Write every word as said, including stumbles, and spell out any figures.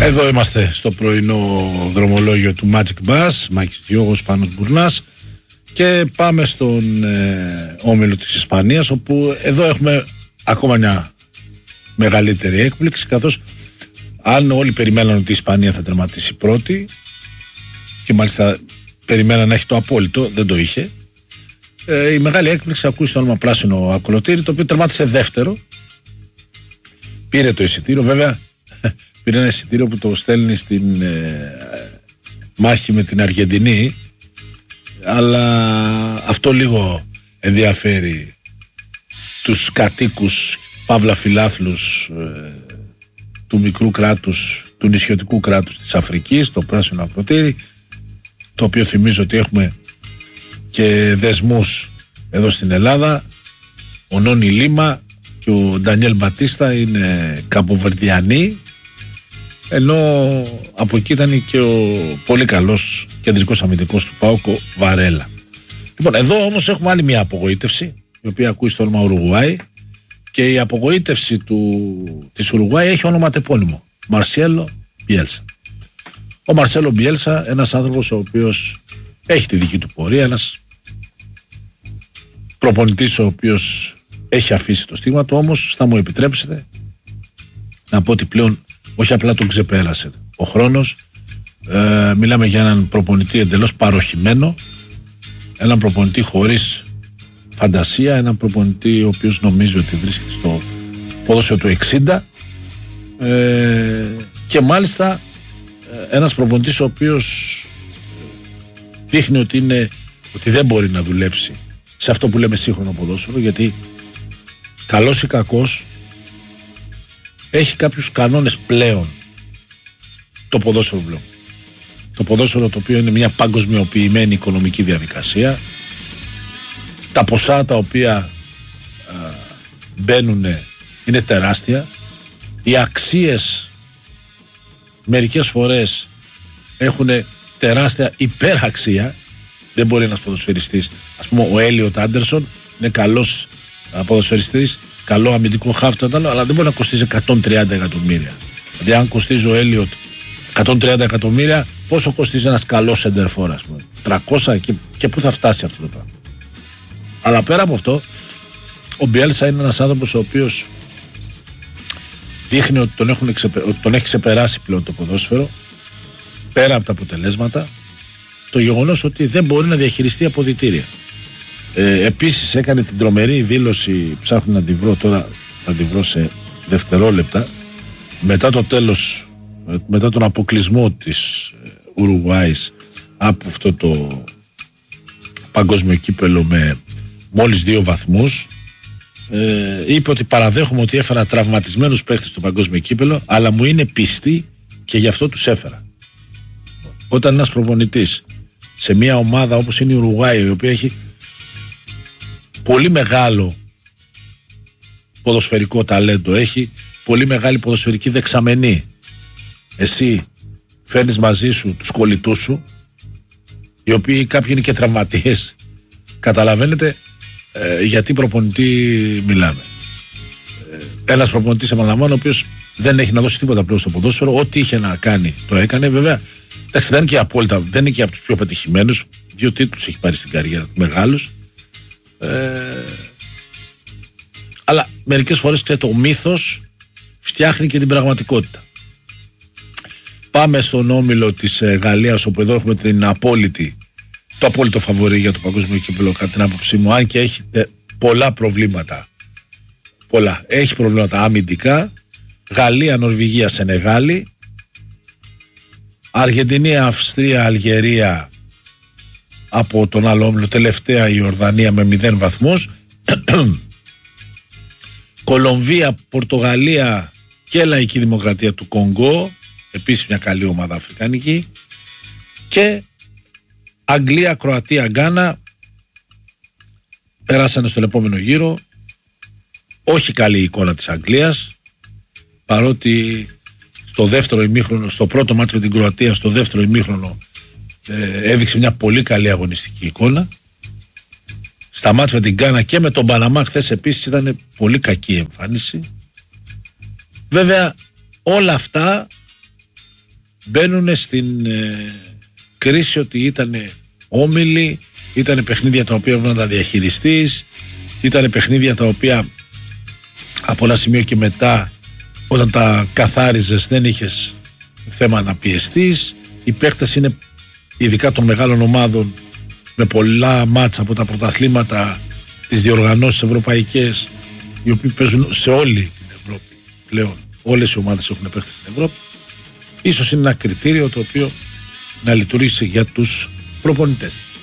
Εδώ είμαστε στο πρωινό δρομολόγιο του Magic Bus, Μάκης Διώγος, Πάνος Μπουρνάς, και πάμε στον ε, όμιλο της Ισπανίας, όπου εδώ έχουμε ακόμα μια μεγαλύτερη έκπληξη, καθώς αν όλοι περιμέναν ότι η Ισπανία θα τερματίσει πρώτη και μάλιστα περιμέναν να έχει το απόλυτο, δεν το είχε, ε, η μεγάλη έκπληξη ακούει στο όνομα Πράσινο Ακροτήρι, το οποίο τερμάτισε δεύτερο, πήρε το εισιτήριο, βέβαια πήρε ένα εισιτήριο που το στέλνει στην ε, μάχη με την Αργεντινή, αλλά αυτό λίγο ενδιαφέρει τους κατοίκους παύλα φιλάθλους ε, του μικρού κράτους, του νησιωτικού κράτους της Αφρικής, το Πράσινο Ακροτήρι, το οποίο θυμίζω ότι έχουμε και δεσμούς εδώ στην Ελλάδα. Ο Νόνι Λίμα και ο Ντανιέλ Μπατίστα είναι Καποβερδιανοί, ενώ από εκεί ήταν και ο πολύ καλός κεντρικός αμυντικός του ΠΑΟΚ, ο Βαρέλα. Λοιπόν, εδώ όμως έχουμε άλλη μια απογοήτευση, η οποία ακούει στο όνομα Ουρουγουάη, και η απογοήτευση του, της Ουρουγουάη έχει ονοματεπώνυμο, Μαρσέλο Μπιέλσα. Ο Μαρσέλο Μπιέλσα, ένας άνθρωπος ο οποίος έχει τη δική του πορεία, ένας προπονητής ο οποίος έχει αφήσει το στίγμα του, όμως θα μου επιτρέψετε να πω ότι πλέον όχι απλά τον ξεπέρασε ο χρόνος, ε, μιλάμε για έναν προπονητή εντελώς παροχημένο, έναν προπονητή χωρίς φαντασία, έναν προπονητή ο οποίος νομίζει ότι βρίσκεται στο ποδόσφαιρο του εξήντα, ε, και μάλιστα ε, ένας προπονητής ο οποίος δείχνει ότι, είναι, ότι δεν μπορεί να δουλέψει σε αυτό που λέμε σύγχρονο ποδόσφαιρο, γιατί καλός ή κακός έχει κάποιους κανόνες πλέον το ποδόσφαιρο πλέον. Το ποδόσφαιρο, το οποίο είναι μια παγκοσμιοποιημένη οικονομική διαδικασία, τα ποσά τα οποία μπαίνουν είναι τεράστια, οι αξίες μερικές φορές έχουν τεράστια υπεραξία. Δεν μπορεί ένας ποδοσφαιριστής, ας πούμε ο Έλιοτ Άντερσον είναι καλός ποδοσφαιριστής, καλό αμυντικό χάφτο, αλλά δεν μπορεί να κοστίζει εκατόν τριάντα εκατομμύρια. Δηλαδή αν κοστίζει ο Έλιοτ εκατόν τριάντα εκατομμύρια, πόσο κοστίζει ένας καλός σεντερφόρ, ας πούμε, τριακόσια, και, και πού θα φτάσει αυτό το πράγμα. Αλλά πέρα από αυτό, ο Μπιέλσα είναι ένας άνθρωπος ο οποίος δείχνει ότι τον, έχουν εξεπε... ότι τον έχει ξεπεράσει πλέον το ποδόσφαιρο, πέρα από τα αποτελέσματα, το γεγονός ότι δεν μπορεί να διαχειριστεί αποδυτήρια. Ε, επίσης έκανε την τρομερή δήλωση, ψάχνω να τη βρω τώρα, θα τη βρω σε δευτερόλεπτα, μετά το τέλος, μετά τον αποκλεισμό της Ουρουγουάης από αυτό το παγκόσμιο κύπελο με μόλις δύο βαθμούς, ε, είπε ότι παραδέχομαι ότι έφερα τραυματισμένους παίχτες στο παγκόσμιο κύπελο, αλλά μου είναι πιστοί και γι' αυτό τους έφερα. Όταν ένας προπονητής σε μια ομάδα όπως είναι η Ουρουγουάη, η οποία έχει πολύ μεγάλο ποδοσφαιρικό ταλέντο, έχει πολύ μεγάλη ποδοσφαιρική δεξαμενή, εσύ φέρνεις μαζί σου τους κολλητούς σου, οι οποίοι κάποιοι είναι και τραυματίες, καταλαβαίνετε ε, γιατί προπονητή μιλάμε. Ε, ένας προπονητής, επαναλαμβάνω, ο οποίος δεν έχει να δώσει τίποτα πλέον στο ποδόσφαιρο, ό,τι είχε να κάνει το έκανε. Βέβαια, εντάξει, δεν είναι και απόλυτα, δεν είναι και από τους πιο πετυχημένους, δύο τίτλους έχει πάρει στην καριέρα του, μεγάλους. Ε, αλλά μερικές φορές, ξέρετε, ο μύθος φτιάχνει και την πραγματικότητα. Πάμε στον όμιλο της ε, Γαλλίας, όπου εδώ έχουμε την απόλυτη, το απόλυτο φαβορί για το παγκόσμιο κύπελλο, κατά την άποψή μου, αν και έχει ε, πολλά προβλήματα. Πολλά. Έχει προβλήματα αμυντικά. Γαλλία, Νορβηγία, Σενεγάλη, Αργεντινή, Αυστρία, Αλγερία από τον άλλο όμιλο, τελευταία η Ιορδανία με μηδέν βαθμούς, Κολομβία, Πορτογαλία και Λαϊκή Δημοκρατία του Κονγκό, επίσης μια καλή ομάδα αφρικανική, και Αγγλία, Κροατία, Γκάνα περάσανε στον επόμενο γύρο. Όχι καλή εικόνα της Αγγλίας, παρότι στο δεύτερο ημίχρονο, στο πρώτο μάτσο με την Κροατία, στο δεύτερο ημίχρονο ε, έδειξε μια πολύ καλή αγωνιστική εικόνα. Στα μάτς με την Γκάνα και με τον Παναμά χθες επίσης ήταν πολύ κακή εμφάνιση. Βέβαια όλα αυτά μπαίνουν στην ε, κρίση ότι ήταν όμιλοι, ήταν παιχνίδια τα οποία έπρεπε να τα διαχειριστείς, ήταν παιχνίδια τα οποία από ένα σημείο και μετά όταν τα καθάριζες δεν είχες θέμα να πιεστείς. Οι παίχτες είναι, ειδικά των μεγάλων ομάδων, με πολλά μάτσα από τα πρωταθλήματα, τις διοργανώσεις ευρωπαϊκές, οι οποίοι παίζουν σε όλη την Ευρώπη πλέον. Όλες οι ομάδες έχουν παίχτες στην Ευρώπη. Ίσως είναι ένα κριτήριο το οποίο να λειτουργήσει για τους προπονητές.